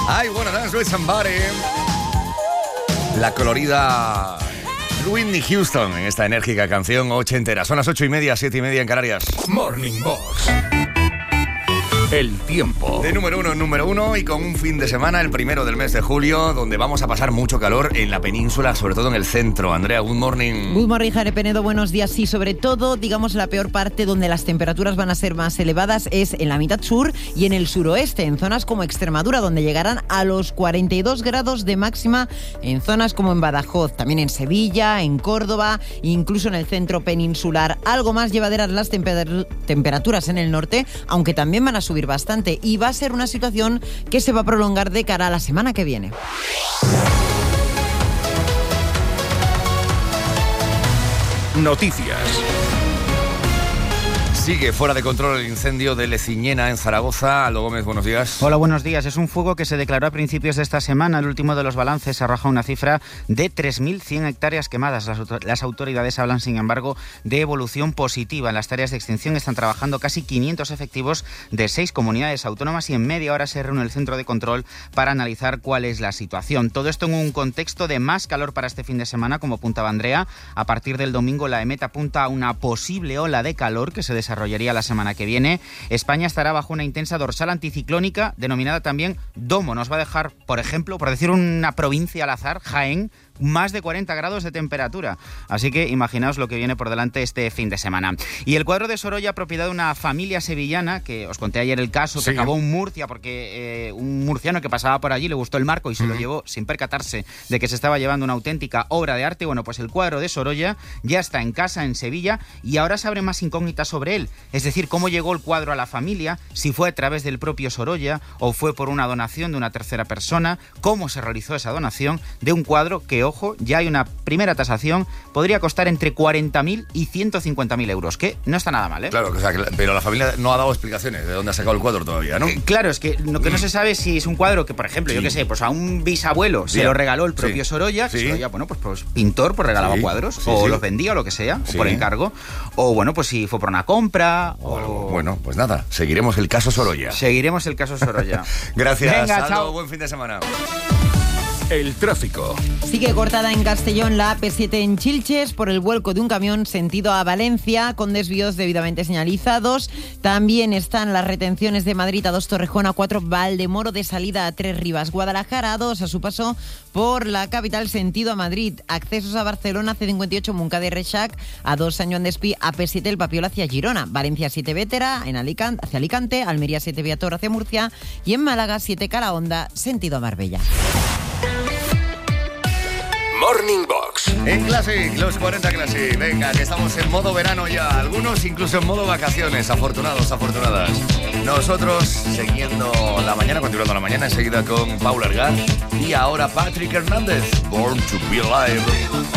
I wanna dance with somebody. La colorida Whitney Houston en esta enérgica canción ochentera. Son las 8:30, 7:30 en Canarias. Morning Box. El tiempo. De número uno en número uno y con un fin de semana, el primero del mes de julio, donde vamos a pasar mucho calor en la península, sobre todo en el centro. Andrea, good morning. Good morning, Jare Penedo, buenos días. Sí, sobre todo, digamos, la peor parte donde las temperaturas van a ser más elevadas es en la mitad sur y en el suroeste, en zonas como Extremadura, donde llegarán a los 42 grados de máxima en zonas como en Badajoz, también en Sevilla, en Córdoba, incluso en el centro peninsular. Algo más llevaderas las temperaturas en el norte, aunque también van a subir bastante, y va a ser una situación que se va a prolongar de cara a la semana que viene. Noticias. Sigue fuera de control el incendio de Leciñena en Zaragoza. Aldo Gómez, buenos días. Hola, buenos días. Es un fuego que se declaró a principios de esta semana. El último de los balances arroja una cifra de 3.100 hectáreas quemadas. Las autoridades hablan, sin embargo, de evolución positiva. En las tareas de extinción están trabajando casi 500 efectivos de 6 comunidades autónomas y en media hora se reúne el centro de control para analizar cuál es la situación. Todo esto en un contexto de más calor para este fin de semana, como apuntaba Andrea. A partir del domingo, la EMET apunta a una posible ola de calor que se desarrollaría la semana que viene. España estará bajo una intensa dorsal anticiclónica, denominada también Domo. Nos va a dejar, por ejemplo, por decir una provincia al azar, Jaén, más de 40 grados de temperatura. Así que imaginaos lo que viene por delante este fin de semana. Y el cuadro de Sorolla, propiedad de una familia sevillana, que os conté ayer el caso, que acabó en Murcia porque un murciano que pasaba por allí le gustó el marco y se lo llevó sin percatarse de que se estaba llevando una auténtica obra de arte. Bueno, pues el cuadro de Sorolla ya está en casa en Sevilla y ahora se abren más incógnitas sobre él. Es decir, cómo llegó el cuadro a la familia, si fue a través del propio Sorolla o fue por una donación de una tercera persona, cómo se realizó esa donación de un cuadro que, ojo, ya hay una primera tasación, podría costar entre 40.000 y 150.000 euros, que no está nada mal, ¿eh? Claro, o sea, pero la familia no ha dado explicaciones de dónde ha sacado el cuadro todavía, ¿no? Claro, es que lo que no se sabe si es un cuadro que, por ejemplo, yo qué sé, pues a un bisabuelo se lo regaló el propio Sorolla, que Sorolla, bueno, pues pintor, pues regalaba cuadros, o los vendía o lo que sea, o por encargo, o bueno, pues si fue por una compra, o algo. Bueno, pues nada, seguiremos el caso Sorolla. Seguiremos el caso Sorolla. Gracias, venga, chao, buen fin de semana. El tráfico. Sigue cortada en Castellón la AP7 en Chilches por el vuelco de un camión sentido a Valencia, con desvíos debidamente señalizados. También están las retenciones de Madrid A2 Torrejón, A4 Valdemoro de salida a 3 Rivas, Guadalajara A2 a su paso por la capital sentido a Madrid. Accesos a Barcelona, C58 Montcada y Reixac, A2 San Joan d'Espí, AP7 El Papiol hacia Girona, Valencia 7 Bétera en hacia Alicante, Almería 7 Viator hacia Murcia y en Málaga 7 Calahonda sentido a Marbella. Morning Box. En Classic, los 40 Classic. Venga, que estamos en modo verano ya. Algunos incluso en modo vacaciones. Afortunados, afortunadas. Nosotros siguiendo la mañana, continuando la mañana, enseguida con Paula Ergar. Y ahora Patrick Hernández, Born to be Alive.